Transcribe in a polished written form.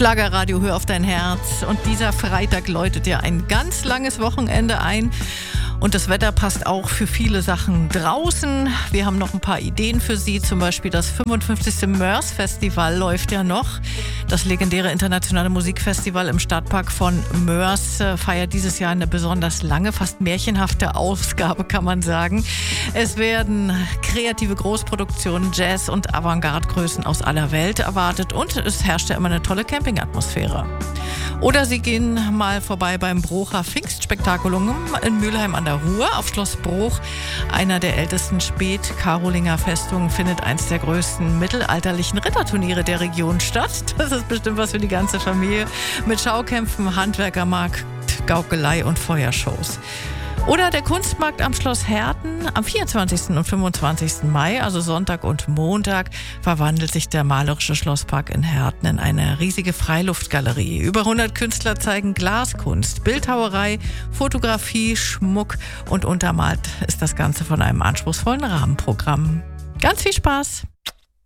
Schlagerradio, hör auf dein Herz. Und dieser Freitag läutet ja ein ganz langes Wochenende ein. Und das Wetter passt auch für viele Sachen draußen. Wir haben noch ein paar Ideen für Sie. Zum Beispiel das 55. Mörs Festival läuft ja noch. Das legendäre internationale Musikfestival im Stadtpark von Mörs feiert dieses Jahr eine besonders lange, fast märchenhafte Ausgabe, kann man sagen. Es werden kreative Großproduktionen, Jazz- und Avantgarde-Größen aus aller Welt erwartet. Und es herrscht ja immer eine tolle Campingatmosphäre. Oder Sie gehen mal vorbei beim Brocher Pfingstspektakulum in Mülheim an der Ruhr auf Schloss Bruch. Einer der ältesten Spätkarolinger Festungen findet eins der größten mittelalterlichen Ritterturniere der Region statt. Das ist bestimmt was für die ganze Familie mit Schaukämpfen, Handwerkermarkt, Gaukelei und Feuershows. Oder der Kunstmarkt am Schloss Herten am 24. und 25. Mai, also Sonntag und Montag, verwandelt sich der malerische Schlosspark in Herten in eine riesige Freiluftgalerie. Über 100 Künstler zeigen Glaskunst, Bildhauerei, Fotografie, Schmuck und untermalt ist das Ganze von einem anspruchsvollen Rahmenprogramm. Ganz viel Spaß!